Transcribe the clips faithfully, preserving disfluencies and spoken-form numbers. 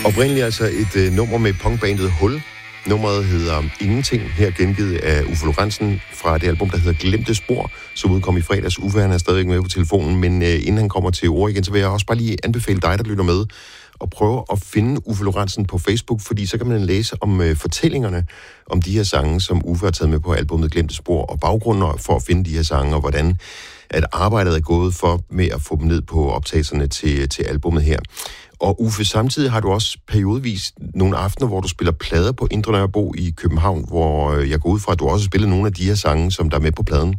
Oprindeligt altså et øh, nummer med punkbandet Hul. Nummeret hedder Ingenting, her gengivet af Uffe Lorentzen fra det album, der hedder Glemte Spor, som udkom i fredags. Uffe, han er stadigvæk med på telefonen, men øh, inden han kommer til ord igen, så vil jeg også bare lige anbefale dig, der lytter med, og prøve at finde Uffe Lorentzen på Facebook, fordi så kan man læse om øh, fortællingerne om de her sange, som Uffe har taget med på albumet Glemte Spor, og baggrunden for at finde de her sange, og hvordan at arbejdet er gået for med at få dem ned på optagelserne til, til albumet her. Og Uffe, samtidig har du også periodevis nogle aftener, hvor du spiller plader på Indre Nørrebro i København, hvor jeg går ud fra, at du også spiller nogle af de her sange, som der er med på pladen.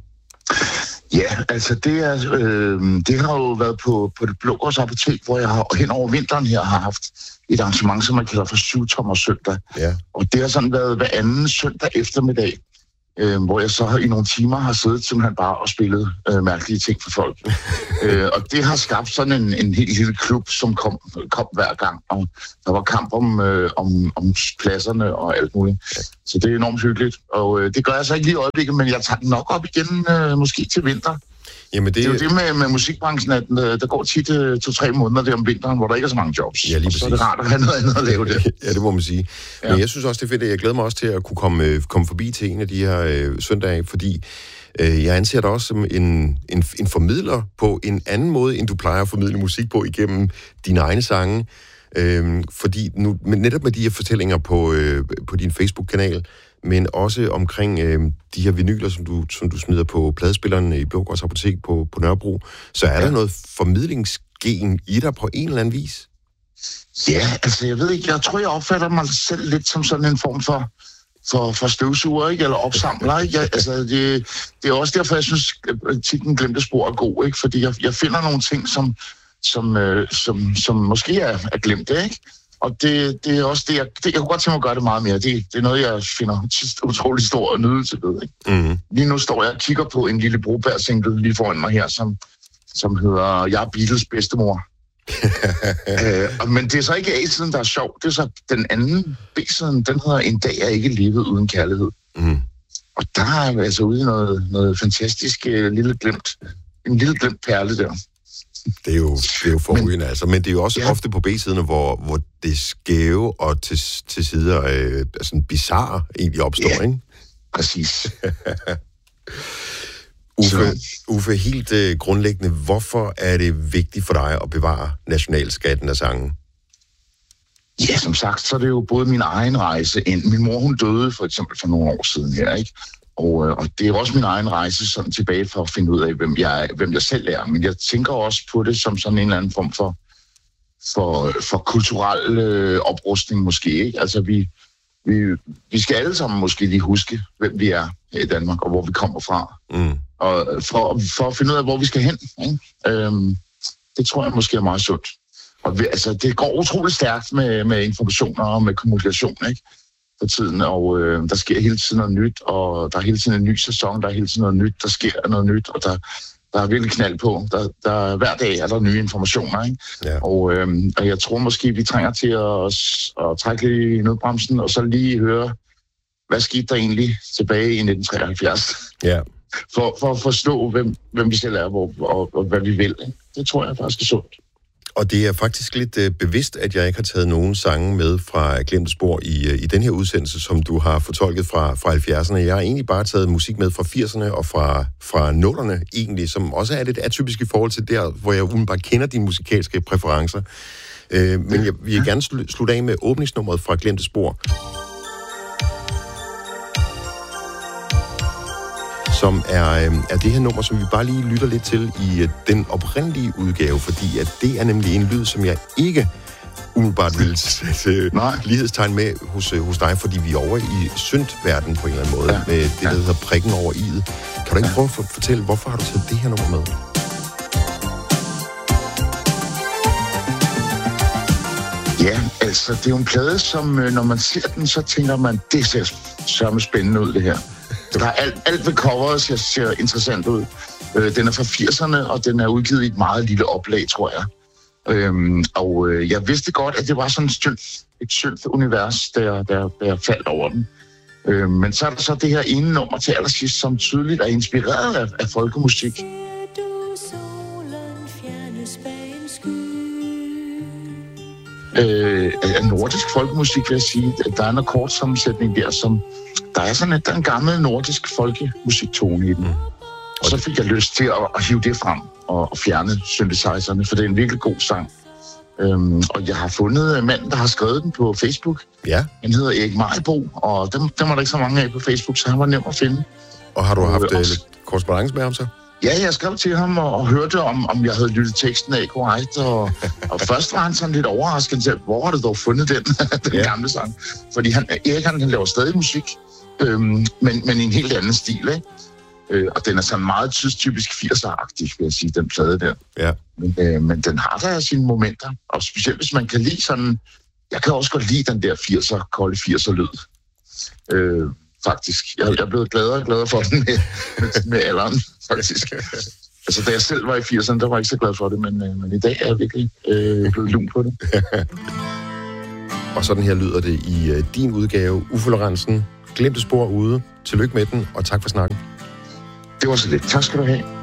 Ja, altså det, er, øh, det har jo været på, på det Blågårds Apotek, hvor jeg har, hen over vinteren her har haft et arrangement, som man kalder for syvtommer søndag. Ja. Og det har sådan været hver anden søndag eftermiddag, øh, hvor jeg så i nogle timer har siddet simpelthen bare og spillet øh, mærkelige ting for folk. øh, og det har skabt sådan en, en helt lille klub, som kom, kom hver gang, og der var kamp om, øh, om, om pladserne og alt muligt. Ja. Så det er enormt hyggeligt, og øh, det gør jeg så ikke lige i øjeblikket, men jeg tager den nok op igen, øh, måske til vinter. Jamen det... det er jo det med, med musikbranchen, at der går tit uh, to-tre måneder der om vinteren, hvor der ikke er så mange jobs. Ja, lige så er det rart at have noget andet at lave det. Ja, det må man sige. Ja. Men jeg synes også, det er fedt, at jeg glæder mig også til at kunne komme, komme forbi til en af de her øh, søndage, fordi øh, jeg anser dig også som en, en, en formidler på en anden måde, end du plejer at formidle musik på igennem dine egne sange. Øh, fordi nu, netop med de her fortællinger på, øh, på din Facebook-kanal, men også omkring øh, de her vinyler, som du, som du smider på pladespilleren i Blågårds Apotek på, på Nørrebro, så er ja. der noget formidlingsgen i dig på en eller anden vis? Ja, altså jeg ved ikke, jeg tror, jeg opfatter mig selv lidt som sådan en form for, for, for støvsuger, ikke? Eller opsamler, ikke? Jeg, altså det, det er også derfor, jeg synes, at titlen Glemte Spor er god, ikke? Fordi jeg, jeg finder nogle ting, som, som, øh, som, som måske er, er glemte, ikke? Og det, det er også det, jeg, det, jeg kunne godt tænke mig at gøre det meget mere. Det, det er noget, jeg finder utrolig stor nydelse ved. Ikke? Mm-hmm. Lige nu står jeg og kigger på en lille Broberg-single lige foran mig her, som, som hedder Jeg er Beatles bedstemor. øh, men det er så ikke A-siden, der er sjov. Det er så den anden B-siden, den hedder En dag er ikke livet uden kærlighed. Mm. Og der er jeg altså ude i noget, noget fantastisk uh, lille glemt. En lille glemt perle der. Det er jo, det er jo forrygende, altså. Men det er jo også ja. ofte på B-siderne, hvor, hvor det skæve og til, til sider øh, sådan bizarre egentlig opstår, ja. ikke? Præcis. Uffe, Uffe, helt øh, grundlæggende, hvorfor er det vigtigt for dig at bevare nationalskatten af sangen? Ja, som sagt, så er det jo både min egen rejse ind. Min mor, hun døde for eksempel for nogle år siden her, ikke? Og, og det er også min egen rejse sådan tilbage for at finde ud af, hvem jeg, hvem jeg selv er. Men jeg tænker også på det som sådan en eller anden form for, for, for kulturel øh, oprustning måske. Ikke? Altså vi, vi, vi skal alle sammen måske lige huske, hvem vi er her i Danmark, og hvor vi kommer fra. Mm. Og for, for at finde ud af, hvor vi skal hen. Ikke? Øhm, det tror jeg måske er meget sundt. Og vi, altså, det går utroligt stærkt med, med informationer og med kommunikation, ikke? For tiden, og øh, der sker hele tiden noget nyt, og der er hele tiden en ny sæson, der er hele tiden noget nyt, der sker noget nyt, og der, der er virkelig knald på. Der, der, hver dag er der nye informationer, ikke? Ja. Og, øh, og jeg tror måske, vi trænger til at, at trække lidt i nødbremsen, og så lige høre, hvad skete der egentlig tilbage i nitten treoghalvfjerds? Ja. For, for at forstå, hvem, hvem vi selv er, hvor, og, og hvad vi vil. Ikke? Det tror jeg faktisk er sundt. Og det er faktisk lidt øh, bevidst, at jeg ikke har taget nogen sange med fra Glemte Spor i, øh, i den her udsendelse, som du har fortolket fra, fra halvfjerdserne. Jeg har egentlig bare taget musik med fra firserne og fra, fra nullerne egentlig, som også er lidt atypisk i forhold til der, hvor jeg umiddelbart kender dine musikalske præferencer. Øh, men jeg vil gerne sl- slutte af med åbningsnummeret fra Glemte Spor, som er, øh, er det her nummer, som vi bare lige lytter lidt til i øh, den oprindelige udgave, fordi at det er nemlig en lyd, som jeg ikke umiddelbart vil sætte øh, lighedstegn med hos, øh, hos dig, fordi vi er over i syndverden på en eller anden måde, ja. med det, der hedder prikken over i'et. Kan du ikke prøve at fortælle, hvorfor har du taget det her nummer med? Ja, altså, det er jo en plade, som øh, når man ser den, så tænker man, det ser sørme spændende ud, det her. Der er alt, alt ved coveret ser, ser interessant ud. Øh, den er fra firserne, og den er udgivet i et meget lille oplag, tror jeg. Øhm, og øh, jeg vidste godt, at det var sådan et synth, et synth-univers, der, der, der faldt over den. Øh, men så er der så det her ene nummer til allersidst, som tydeligt er inspireret af, af folkemusik. øh, af nordisk folkemusik, vil jeg sige. Der er en akkordsammensætning der, som... Der er sådan en, der er en gammel nordisk folkemusiktone i den. Mm. Og så fik jeg lyst til at, at hive det frem og, og fjerne synthesizerne, for det er en virkelig god sang. Øhm, og jeg har fundet manden, der har skrevet den på Facebook. Ja. Han hedder Erik Majbo, og dem, dem var der ikke så mange af på Facebook, så han var nem at finde. Og har du haft øh, lidt korrespondance med ham så? Ja, jeg skrev til ham og, og hørte, om, om jeg havde lyttet teksten af korrekt. Og, og først var han sådan lidt overrasket til, hvor har du dog fundet den, den ja. gamle sang? Fordi han, Erik han, han laver stadig musik, øhm, men, men i en helt anden stil, ikke? Øh, og den er sådan meget tidstypisk firser-agtig, vil jeg sige, den plade der. Ja. Men, øh, men den har der sine momenter, og specielt hvis man kan lide sådan... Jeg kan også godt lide den der firser, kolde firser-lyd. Øh, faktisk. Jeg, jeg er blevet gladere og gladere for den med, med, med alderen, faktisk. Altså, da jeg selv var i firserne, der var jeg ikke så glad for det, men, øh, men i dag er jeg virkelig øh, blevet lun på det. Og sådan her lyder det i øh, din udgave, Uffe Lorentzen. Glemte spor ude. Tillykke med den, og tak for snakken. Det var så lidt. Tak skal du have.